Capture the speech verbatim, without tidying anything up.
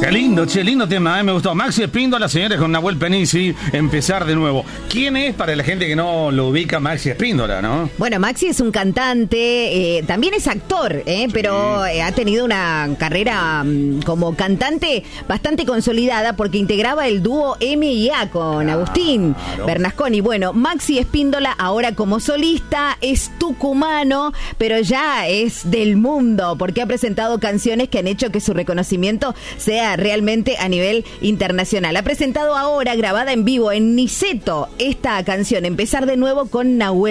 Qué lindo, che, lindo tema, eh, me gustó. Maxi Espíndola, señores, con Nahuel Penisi, empezar de nuevo. ¿Quién es, para la gente que no lo ubica, Maxi Espíndola, no? Bueno, Maxi es un cantante, eh, también es actor, eh, sí. pero eh, ha tenido una carrera um, como cantante bastante consolidada porque integraba el dúo M y A con claro. Agustín Bernasconi. Bueno, Maxi Espíndola ahora como solista es tucumano, pero ya es del mundo porque ha presentado canciones que han hecho que su reconocimiento sea realmente a nivel internacional. Ha presentado ahora, grabada en vivo en Niceto, esta canción, Empezar de Nuevo con Nahuel